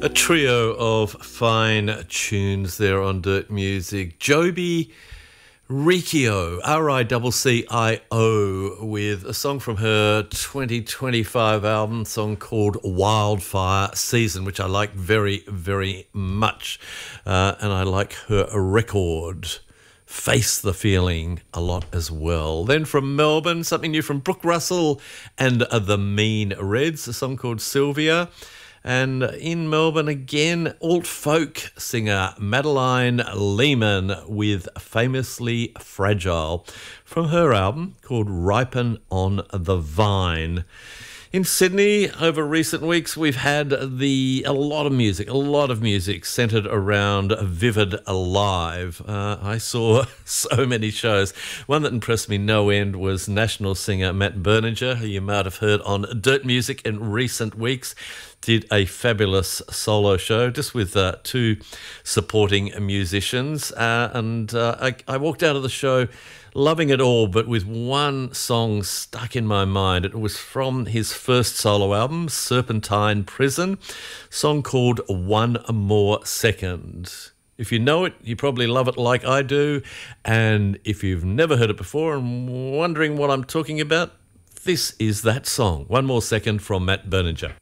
A trio of fine tunes there on Dirt Music. Joby Riccio, Riccio, with a song from her 2025 album, song called Wildfire Season, which I like very, very much. And I like her record, Face the Feeling, a lot as well. Then from Melbourne, something new from Brooke Russell and the Mean Reds, a song called Sylvia. And in Melbourne again, alt-folk singer Madeline Lehman with Famously Fragile from her album called Ripen on the Vine. In Sydney, over recent weeks, we've had a lot of music centred around Vivid Alive. I saw so many shows. One that impressed me no end was national singer Matt Berninger, who you might have heard on Dirt Music in recent weeks. Did a fabulous solo show just with two supporting musicians. I walked out of the show loving it all, but with one song stuck in my mind. It was from his first solo album, Serpentine Prison, a song called One More Second. If you know it, you probably love it like I do. And if you've never heard it before and wondering what I'm talking about, this is that song. One More Second from Matt Berninger.